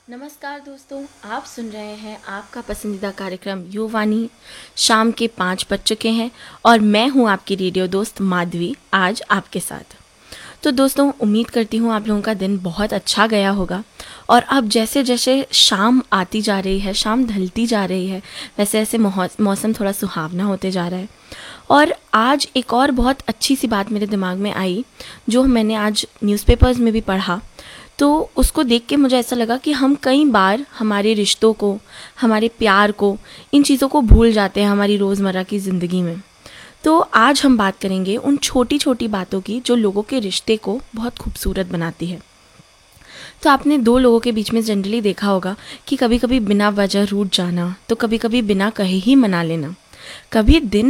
नमस्कार दोस्तों, आप सुन रहे हैं आपका पसंदीदा कार्यक्रम युवानी। शाम के 5 बज चुके हैं और मैं हूं आपकी रेडियो दोस्त माधवी, आज आपके साथ। तो दोस्तों, उम्मीद करती हूं आप लोगों का दिन बहुत अच्छा गया होगा। और अब जैसे जैसे शाम आती जा रही है, शाम ढलती जा रही है, वैसे वैसे मौसम थोड़ा सुहावना होते जा रहा है। और आज एक और बहुत अच्छी सी बात मेरे दिमाग में आई, जो मैंने आज न्यूज़पेपर्स में भी पढ़ा। तो उसको देख के मुझे ऐसा लगा कि हम कई बार हमारे रिश्तों को, हमारे प्यार को, इन चीज़ों को भूल जाते हैं हमारी रोज़मर्रा की ज़िंदगी में। तो आज हम बात करेंगे उन छोटी छोटी बातों की जो लोगों के रिश्ते को बहुत खूबसूरत बनाती है। तो आपने दो लोगों के बीच में जनरली देखा होगा कि कभी कभी बिना वजह रूठ जाना, तो कभी कभी बिना कहे ही मना लेना। कभी दिन